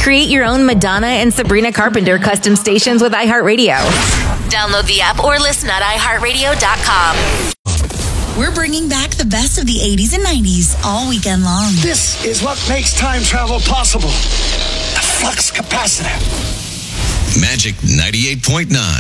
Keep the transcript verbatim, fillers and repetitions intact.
Create your own Madonna and Sabrina Carpenter custom stations with iHeartRadio. Download the app or listen at i heart radio dot com. We're bringing back the best of the eighties and nineties all weekend long. This is what makes time travel possible. The flux capacitor. Magic ninety-eight point nine.